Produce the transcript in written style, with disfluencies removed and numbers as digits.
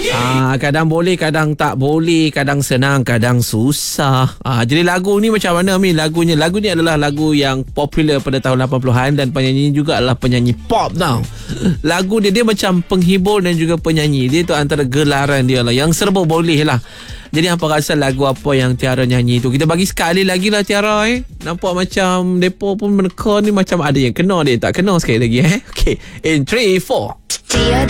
Kadang boleh, kadang tak boleh, kadang senang, kadang susah. Jadi lagu ni macam mana, Min? Lagu ni adalah lagu yang popular pada tahun 80-an dan penyanyi juga adalah penyanyi pop tau. Lagu dia macam penghibur dan juga penyanyi. Dia tu antara gelaran dia lah, yang serba boleh lah. Jadi hampa rasa lagu apa yang Tiara nyanyi tu, kita bagi sekali lagi lah Tiara. Nampak macam depa pun meneka ni macam ada yang kena, dia tak kena sekali lagi. Okay, in 3, 4.